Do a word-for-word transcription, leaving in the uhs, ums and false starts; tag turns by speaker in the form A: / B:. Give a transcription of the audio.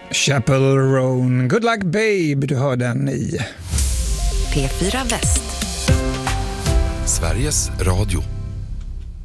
A: Chapel Roan, Good Luck Babe, du hör den i
B: P fyra Väst.
C: Sveriges Radio.